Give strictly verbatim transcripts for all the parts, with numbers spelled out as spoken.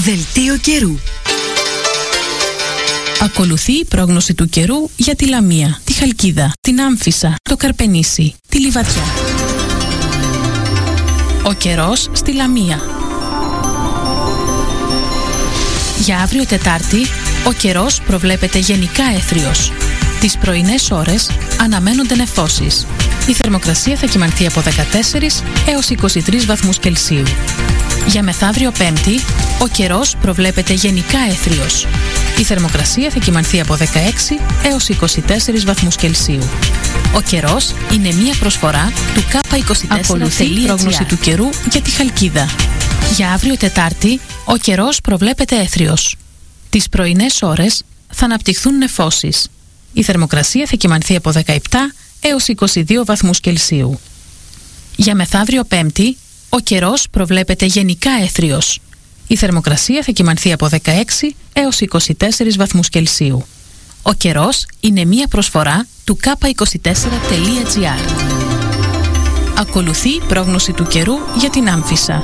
Δελτίο καιρού. Ακολουθεί η πρόγνωση του καιρού για τη Λαμία, τη Χαλκίδα, την Άμφισσα, το Καρπενήσι, τη Λιβαδιά. Ο καιρός στη Λαμία. Για αύριο Τετάρτη, ο καιρός προβλέπεται γενικά έθριος. Τις πρωινές ώρες αναμένονται νεφώσεις. Η θερμοκρασία θα κυμανθεί από δεκατέσσερις έως είκοσι τρεις βαθμούς Κελσίου. Για μεθαύριο Πέμπτη, ο καιρός προβλέπεται γενικά έθριος. Η θερμοκρασία θα κυμανθεί από δεκαέξι έως είκοσι τέσσερις βαθμούς Κελσίου. Ο καιρός είναι μία προσφορά του κάπα είκοσι τέσσερα. Ακολουθεί η πρόγνωση του καιρού για τη Χαλκίδα. Για αύριο Τετάρτη, ο καιρός προβλέπεται έθριος. Τις πρωινές ώρες θα αναπτυχθούν νεφώσεις. Η θερμοκρασία θα κυμανθεί από δεκαεπτά έως είκοσι δύο βαθμούς Κελσίου. Για μεθαύριο Πέμπτη, ο καιρός προβλέπεται γενικά έθριος. Η θερμοκρασία θα κυμανθεί από δεκαέξι έως είκοσι τέσσερις βαθμούς Κελσίου. Ο καιρός είναι μία προσφορά του κάπα είκοσι τέσσερα τελεία τζι άρ. Ακολουθεί η πρόγνωση του καιρού για την Άμφισσα.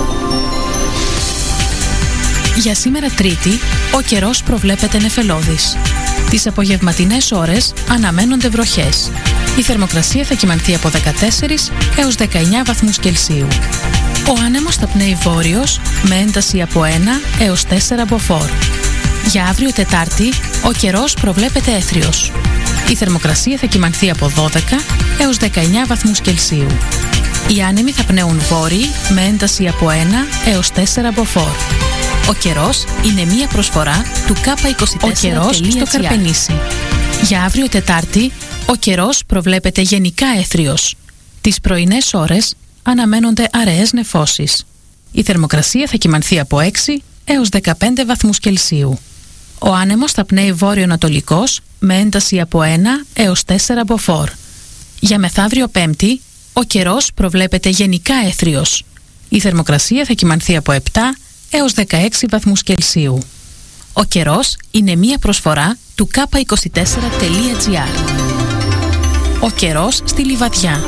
Για σήμερα Τρίτη, ο καιρός προβλέπεται νεφελώδης. Τις απογευματινές ώρες αναμένονται βροχές. Η θερμοκρασία θα κυμανθεί από δεκατέσσερις έως δεκαεννιά βαθμούς Κελσίου. Ο άνεμος θα πνέει βόρειος με ένταση από ένα έως τέσσερα μποφόρ. Για αύριο Τετάρτη, ο καιρός προβλέπεται έθριος. Η θερμοκρασία θα κυμανθεί από δώδεκα έως δεκαεννιά βαθμούς Κελσίου. Οι άνεμοι θα πνέουν βόρειοι με ένταση από ένα έως τέσσερα μποφόρ. Ο καιρός είναι μία προσφορά του κάπα είκοσι τέσσερα. Ο καιρός στο Καρπενήσι. Για αύριο Τετάρτη, ο καιρός προβλέπεται γενικά έθριος. Τις πρωινές ώρες αναμένονται αραιές νεφώσεις. Η θερμοκρασία θα κυμανθεί από έξι έως δεκαπέντε βαθμούς Κελσίου. Ο άνεμος θα πνέει βόρειο-ανατολικός με ένταση από ένα έως τέσσερα μποφόρ. Για μεθαύριο Πέμπτη, ο καιρός προβλέπεται γενικά έθριος. Η θερμοκρασία θα κυμανθεί από επτά έως δεκαέξι βαθμούς Κελσίου. Ο καιρός είναι μία προσφορά του κάπα είκοσι τέσσερα τελεία τζι άρ. Ο καιρός στη Λιβαδιά.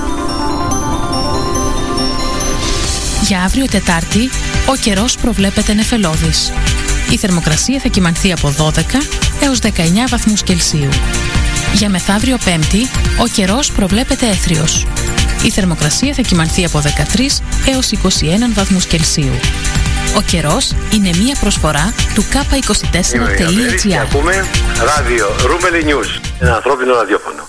Για αύριο Τετάρτη, ο καιρός προβλέπεται νεφελώδης. Η θερμοκρασία θα κυμανθεί από δώδεκα έως δεκαεννιά βαθμούς Κελσίου. Για μεθαύριο Πέμπτη, ο καιρός προβλέπεται έθριος. Η θερμοκρασία θα κυμανθεί από δεκατρείς έως είκοσι ένα βαθμούς Κελσίου. Ο καιρός είναι μία προσφορά του κάπα είκοσι τέσσερα τελεία τζι άρ. Ακούμε ράδιο Ρούμελι News, ένα ανθρώπινο ραδιόφωνο.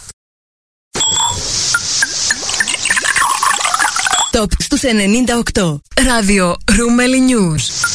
Top στους ενενήντα οκτώ. Ράδιο Ρούμελι News.